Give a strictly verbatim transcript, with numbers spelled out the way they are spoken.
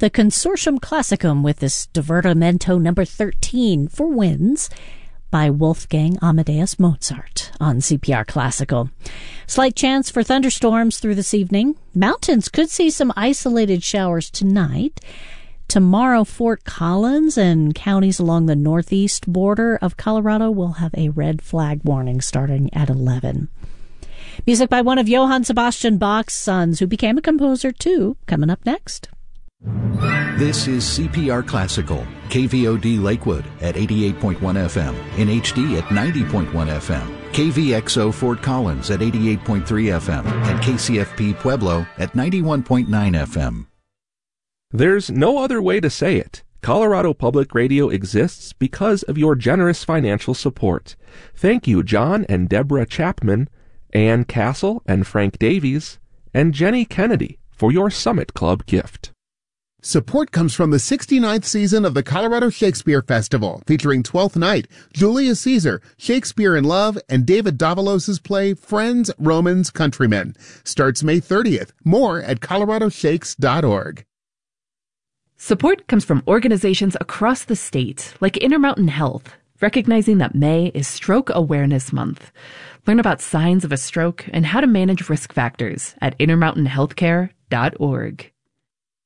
the Consortium Classicum with this Divertimento number thirteen for winds by Wolfgang Amadeus Mozart on C P R Classical. Slight chance for thunderstorms through this evening. Mountains could see some isolated showers tonight. Tomorrow, Fort Collins and counties along the northeast border of Colorado will have a red flag warning starting at eleven. Music by one of Johann Sebastian Bach's sons, who became a composer too, coming up next. This is C P R Classical, K V O D Lakewood at eighty-eight point one F M, in H D at ninety point one F M, K V X O Fort Collins at eighty-eight point three F M, and K C F P Pueblo at ninety-one point nine F M. There's no other way to say it. Colorado Public Radio exists because of your generous financial support. Thank you, John and Deborah Chapman, Ann Castle and Frank Davies, and Jenny Kennedy for your Summit Club gift. Support comes from the sixty-ninth season of the Colorado Shakespeare Festival, featuring Twelfth Night, Julius Caesar, Shakespeare in Love, and David Davalos' play Friends, Romans, Countrymen. Starts May thirtieth. More at colorado shakes dot org. Support comes from organizations across the state, like Intermountain Health, recognizing that May is Stroke Awareness Month. Learn about signs of a stroke and how to manage risk factors at intermountain healthcare dot org.